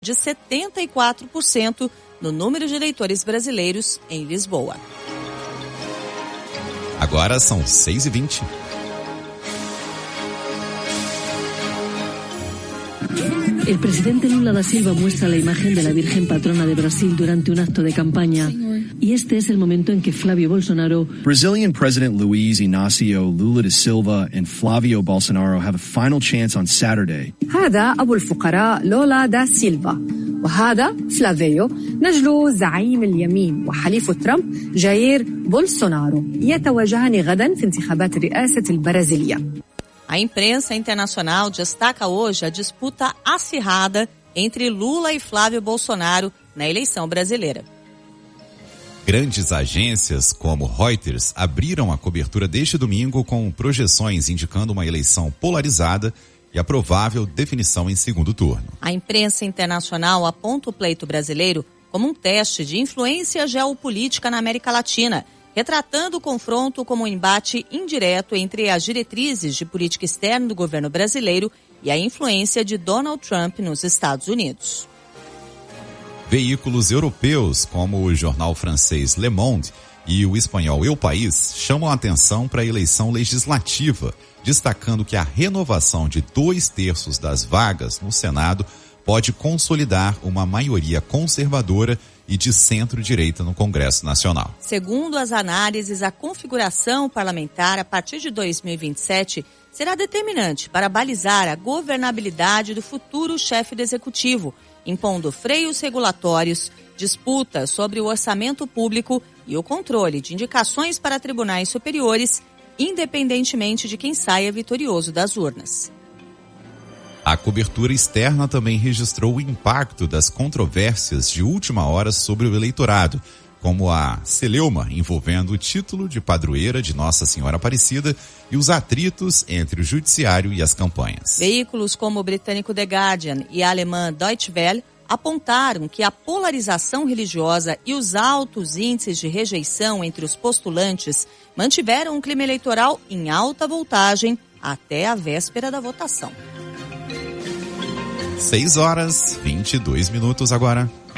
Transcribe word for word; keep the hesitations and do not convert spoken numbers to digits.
de setenta e quatro por cento no número de eleitores brasileiros em Lisboa. Agora são seis e vinte. El presidente Lula da Silva muestra la imagen de la Virgen Patrona de Brasil durante un acto de campaña. Y este es el momento en que Flavio Bolsonaro... Brazilian President Luiz Inácio Lula da Silva and Flavio Bolsonaro have a final chance on Saturday. هذا أبو الفقراء لولا دا سيلفا وهذا فلافيو نجل زعيم اليمين وحليف ترامب جاير بولسونارو يتواجهان غدا في انتخابات الرئاسة البرازيلية. A imprensa internacional destaca hoje a disputa acirrada entre Lula e Flávio Bolsonaro na eleição brasileira. Grandes agências como Reuters abriram a cobertura deste domingo com projeções indicando uma eleição polarizada e a provável definição em segundo turno. A imprensa internacional aponta o pleito brasileiro como um teste de influência geopolítica na América Latina, retratando o confronto como um embate indireto entre as diretrizes de política externa do governo brasileiro e a influência de Donald Trump nos Estados Unidos. Veículos europeus, como o jornal francês Le Monde e o espanhol El País, chamam a atenção para a eleição legislativa, destacando que a renovação de dois terços das vagas no Senado pode consolidar uma maioria conservadora e de centro-direita no Congresso Nacional. Segundo as análises, a configuração parlamentar a partir de dois mil e vinte e sete será determinante para balizar a governabilidade do futuro chefe do Executivo, impondo freios regulatórios, disputas sobre o orçamento público e o controle de indicações para tribunais superiores, independentemente de quem saia vitorioso das urnas. A cobertura externa também registrou o impacto das controvérsias de última hora sobre o eleitorado, como a celeuma envolvendo o título de padroeira de Nossa Senhora Aparecida e os atritos entre o judiciário e as campanhas. Veículos como o britânico The Guardian e a alemã Deutsche Welle apontaram que a polarização religiosa e os altos índices de rejeição entre os postulantes mantiveram um clima eleitoral em alta voltagem até a véspera da votação. seis horas, vinte e dois minutos agora.